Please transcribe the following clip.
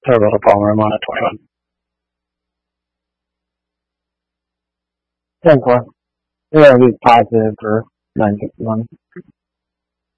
Total Palmer, I'm on a 21. 10-4. We're going to be positive for 961.